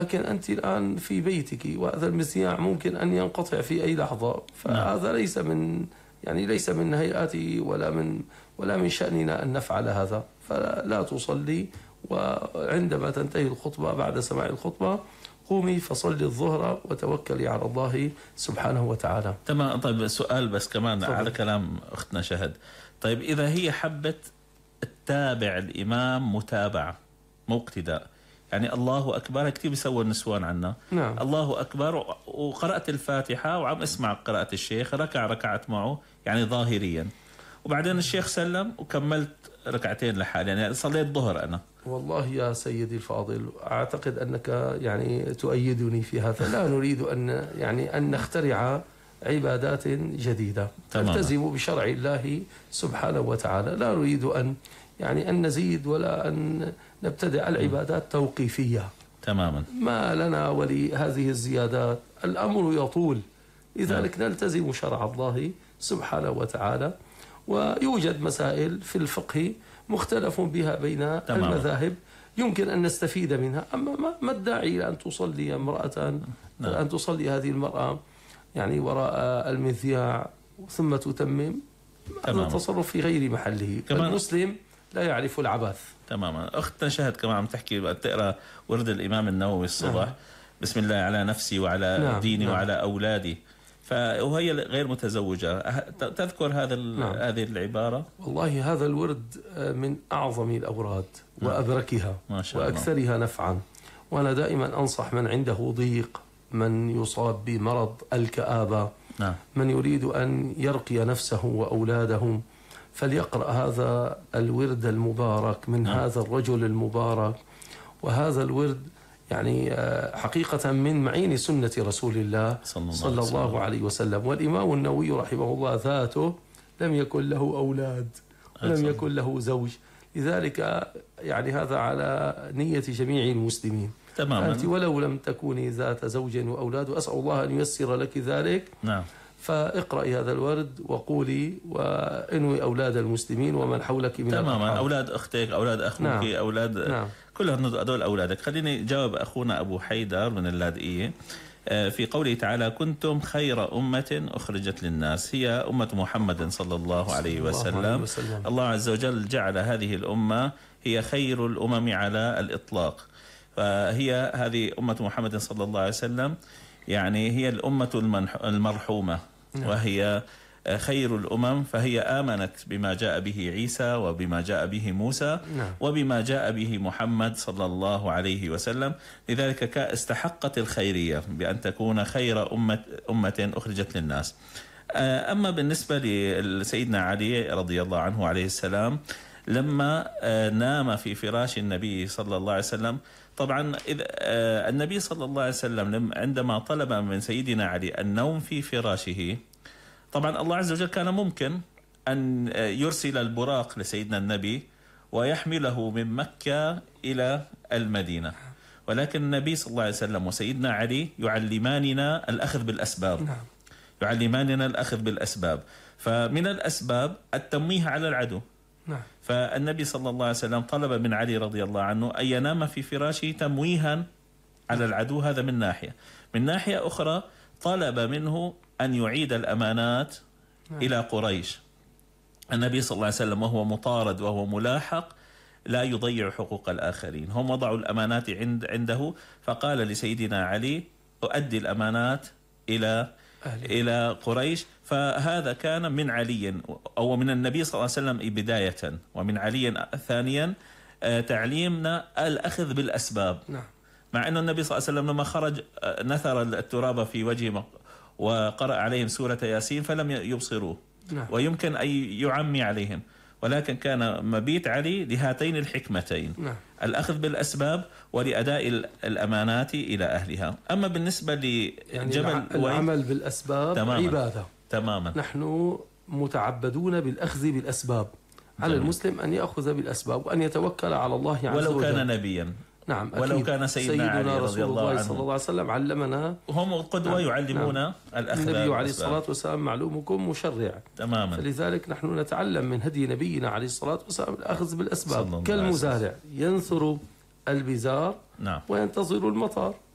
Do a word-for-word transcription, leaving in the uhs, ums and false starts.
لكن أنت الآن في بيتك، وهذا المذياع ممكن أن ينقطع في أي لحظة، فهذا ليس من يعني ليس من هيئاتي ولا من ولا من شأننا أن نفعل هذا. فلا تصلي، وعندما تنتهي الخطبة بعد سماع الخطبة قومي فصلي الظهر وتوكلي على الله سبحانه وتعالى. تمام. طيب سؤال بس كمان طبعا. على كلام أختنا شهد، طيب إذا هي حبت تتابع الإمام متابعة مو اقتداء، يعني الله أكبر كتير بيسووا النسوان عنا، نعم. الله أكبر وقرأت الفاتحة وعم اسمع قراءة الشيخ، ركع ركعت معه يعني ظاهريا، وبعدين الشيخ سلم وكملت ركعتين لحالي، يعني صليت ظهر أنا. والله يا سيدي الفاضل، أعتقد أنك يعني تؤيدني في هذا. لا نريد أن يعني أن نخترع عبادات جديدة، نلتزم بشرع الله سبحانه وتعالى. لا نريد أن يعني أن نزيد ولا أن نبتدع العبادات توقيفية. تماما. ما لنا ولهذه الزيادات، الأمر يطول، لذلك نلتزم شرع الله سبحانه وتعالى. ويوجد مسائل في الفقه مختلف بها بين تمام. المذاهب يمكن أن نستفيد منها. أما ما الداعي أن تصلي امرأة نعم. أن تصلي هذه المرأة يعني وراء المذياع ثم تتمم، هذا تصرف في غير محله. المسلم لا يعرف العبث. تماما. أختنا شهد كمان عم تحكي تقرأ ورد الإمام النووي الصبح نعم. بسم الله على نفسي وعلى نعم. ديني نعم. وعلى أولادي، وهي غير متزوجة، تذكر هذا نعم. هذه العبارة؟ والله هذا الورد من أعظم الأوراد نعم. وأبركها وأكثرها نفعا. وأنا دائما أنصح من عنده ضيق، من يصاب بمرض الكآبة نعم. من يريد أن يرقي نفسه وأولاده، فليقرأ هذا الورد المبارك من نعم. هذا الرجل المبارك. وهذا الورد يعني حقيقة من معين سنة رسول الله صلى, صلى الله عليه وسلم. والإمام النووي رحمه الله ذاته لم يكن له أولاد ولم يكن له زوج، لذلك يعني هذا على نية جميع المسلمين. تماما. أنت ولو لم تكوني ذات زوج وأولاد، وأسأل الله أن ييسر لك ذلك نعم. فاقرأي هذا الورد وقولي وانوي أولاد المسلمين ومن حولك من تماما الأرحام. أولاد أختك، أولاد أخوك نعم. أولاد نعم. كلهم هذول أولادك. خليني جاوب أخونا أبو حيدر من اللاذقية في قوله تعالى كنتم خير أمة أخرجت للناس، هي أمة محمد صلى الله عليه وسلم. الله, عليه وسلم. الله عز وجل جعل هذه الأمة هي خير الأمم على الإطلاق، فهي هذه أمة محمد صلى الله عليه وسلم يعني هي الأمة المرحومة نعم. وهي خير الأمم، فهي آمنت بما جاء به عيسى وبما جاء به موسى نعم. وبما جاء به محمد صلى الله عليه وسلم، لذلك استحقت الخيرية بأن تكون خير أمة, أمة أخرجت للناس. أما بالنسبة لسيدنا علي رضي الله عنه عليه السلام، لما نام في فراش النبي صلى الله عليه وسلم، طبعا النبي صلى الله عليه وسلم عندما طلب من سيدنا علي النوم في فراشه، طبعا الله عز وجل كان ممكن أن يرسل البراق لسيدنا النبي ويحمله من مكة إلى المدينة، ولكن النبي صلى الله عليه وسلم وسيدنا علي يعلماننا الأخذ بالأسباب نعم. يعلماننا الأخذ بالأسباب، فمن الأسباب التمويه على العدو نعم. فالنبي صلى الله عليه وسلم طلب من علي رضي الله عنه أن ينام في فراشه تمويها على العدو، هذا من ناحية. من ناحية أخرى طلب منه أن يعيد الأمانات نعم. إلى قريش. النبي صلى الله عليه وسلم وهو مطارد وهو ملاحق لا يضيع حقوق الآخرين، هم وضعوا الأمانات عند عنده، فقال لسيدنا علي أؤدي الأمانات إلى أهلي. إلى قريش. فهذا كان من علي أو من النبي صلى الله عليه وسلم بداية، ومن علي ثانيا تعليمنا الأخذ بالأسباب نعم. مع أن النبي صلى الله عليه وسلم لما خرج نثر التراب في وجهه وقرأ عليهم سورة ياسين فلم يبصروه نعم. ويمكن أن يعمي عليهم، ولكن كان مبيت علي لهاتين الحكمتين نعم. الأخذ بالأسباب ولأداء الأمانات إلى أهلها. أما بالنسبة لجبل يعني العمل بالأسباب تماماً. عبادة تماما. نحن متعبدون بالأخذ بالأسباب، على جميل. المسلم أن يأخذ بالأسباب وأن يتوكل على الله عز وجل ولو كان نبيا نعم ولو أكيد. كان سيدنا, سيدنا علي رضي الله عنه صلى الله عليه وسلم علمنا، هم القدوة نعم. يعلمون نعم. الأخذ النبي عليه الصلاة والسلام معلومكم مشرع تماما، فلذلك نحن نتعلم من هدي نبينا عليه الصلاة والسلام الأخذ بالأسباب، كالمزارع ينثر البزار نعم. وينتظر المطر.